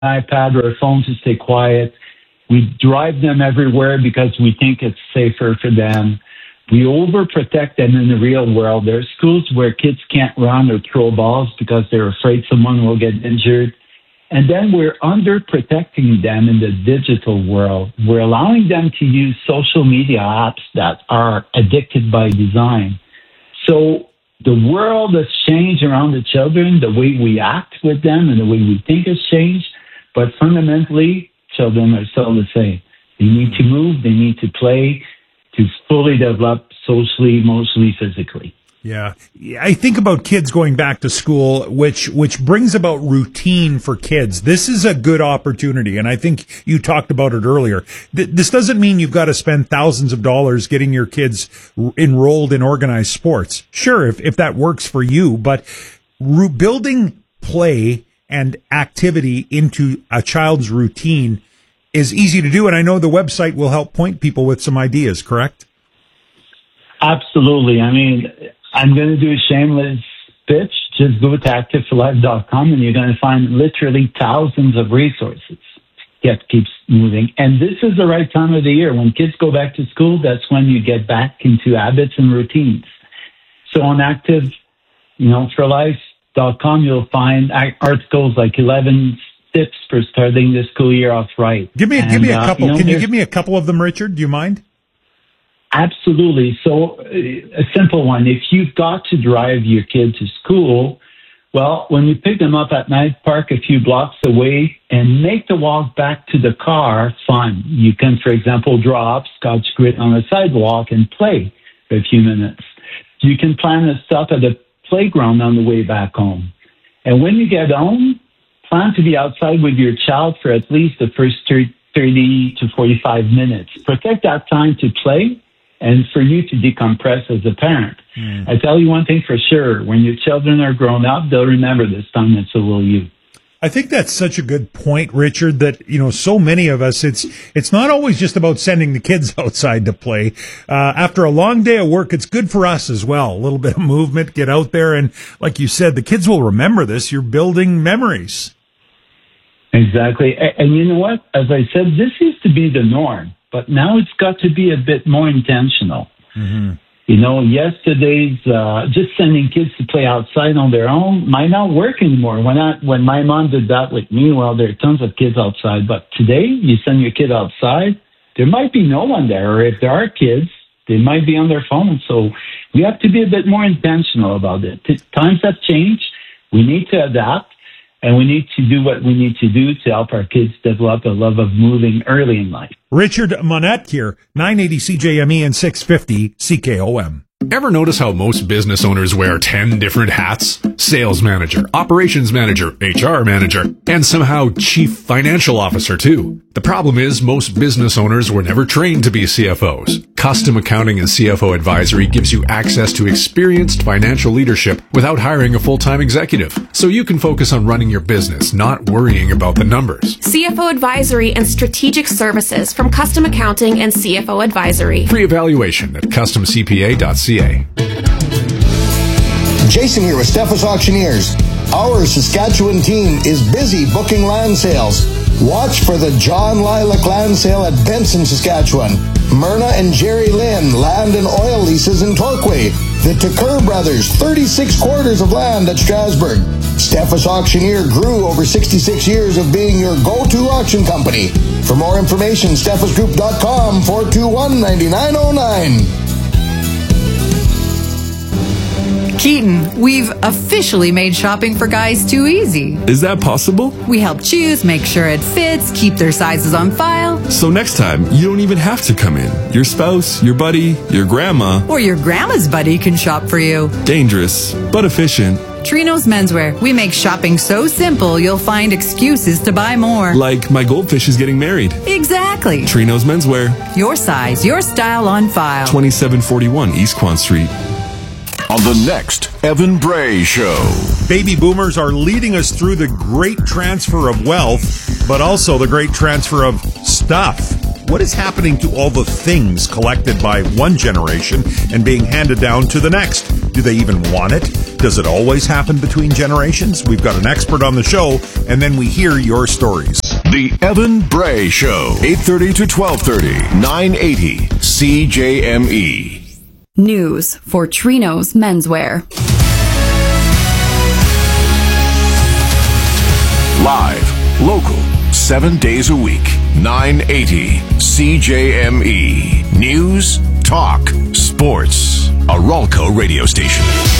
iPad or a phone to stay quiet. We drive them everywhere because we think it's safer for them. We overprotect them in the real world. There are schools where kids can't run or throw balls because they're afraid someone will get injured. And then we're underprotecting them in the digital world. We're allowing them to use social media apps that are addicted by design. So the world has changed around the children, the way we act with them and the way we think has changed. But fundamentally, children are still the same. They need to move, they need to play to fully develop socially, emotionally, physically. Yeah. I think about kids going back to school, which brings about routine for kids. This is a good opportunity, and I think you talked about it earlier. This doesn't mean you've got to spend thousands of dollars getting your kids enrolled in organized sports. Sure, if that works for you, but building play and activity into a child's routine is easy to do, and I know the website will help point people with some ideas, correct? Absolutely. I mean, I'm going to do a shameless pitch. Just go to activeforlife.com and you're going to find literally thousands of resources. Yet keeps moving. And this is the right time of the year. When kids go back to school, that's when you get back into habits and routines. So on activeforlife.com, you'll find articles like 11 tips for starting the school year off right. Give me a couple. Can you give me a couple of them, Richard? Do you mind? Absolutely. So a simple one. If you've got to drive your kid to school, well, when you pick them up at night, park a few blocks away and make the walk back to the car fun. You can, for example, draw up Scotch grid on the sidewalk and play for a few minutes. You can plan a stop at the playground on the way back home. And when you get home, plan to be outside with your child for at least the first 30 to 45 minutes. Protect that time to play and for you to decompress as a parent. I tell you one thing for sure, when your children are grown up, they'll remember this time, and so will you. I think that's such a good point, Richard, that, so many of us, it's not always just about sending the kids outside to play. After a long day of work, it's good for us as well. A little bit of movement, get out there. And like you said, the kids will remember this. You're building memories. Exactly. And you know what? As I said, this used to be the norm. But now it's got to be a bit more intentional. Mm-hmm. Yesterday's just sending kids to play outside on their own might not work anymore. When my mom did that with me, well, there are tons of kids outside. But today, you send your kid outside, there might be no one there. Or if there are kids, they might be on their phone. So we have to be a bit more intentional about it. Times have changed. We need to adapt. And we need to do what we need to do to help our kids develop a love of moving early in life. Richard Monette here, 980 CJME and 650 CKOM. Ever notice how most business owners wear 10 different hats? Sales manager, operations manager, HR manager, and somehow chief financial officer too. The problem is most business owners were never trained to be CFOs. Custom Accounting and CFO Advisory gives you access to experienced financial leadership without hiring a full-time executive. So you can focus on running your business, not worrying about the numbers. CFO Advisory and Strategic Services from Custom Accounting and CFO Advisory. Free evaluation at customcpa.ca. Jason here with Steffes Auctioneers. Our Saskatchewan team is busy booking land sales. Watch for the John Lilac Land Sale at Benson, Saskatchewan. Myrna and Jerry Lynn Land and Oil Leases in Torquay. The Tucker Brothers 36 quarters of land at Strasbourg. Steffes Auctioneer grew over 66 years of being your go-to auction company. For more information, steffesgroup.com 421-9909. Keaton, we've officially made shopping for guys too easy. Is that possible? We help choose, make sure it fits, keep their sizes on file. So next time, you don't even have to come in. Your spouse, your buddy, your grandma, or your grandma's buddy can shop for you. Dangerous, but efficient. Trino's Menswear. We make shopping so simple, you'll find excuses to buy more. Like my goldfish is getting married. Exactly. Trino's Menswear. Your size, your style on file. 2741 East Quan Street. On the next Evan Bray Show. Baby boomers are leading us through the great transfer of wealth, but also the great transfer of stuff. What is happening to all the things collected by one generation and being handed down to the next? Do they even want it? Does it always happen between generations? We've got an expert on the show, and then we hear your stories. The Evan Bray Show, 8:30 to 12:30, 980 CJME. News for Trino's Menswear. Live, local, 7 days a week, 980 CJME. News, talk, sports. A Ralco radio station.